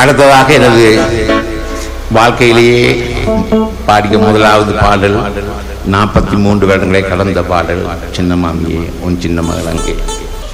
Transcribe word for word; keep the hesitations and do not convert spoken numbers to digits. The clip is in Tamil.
அடுத்ததாக எனது வாழ்க்கையிலேயே பாடிய முதலாவது பாடல் நாற்பத்தி மூன்று வருடங்களை கடந்த பாடல் சின்ன மாமியே உன் சின்ன மகளங்கே.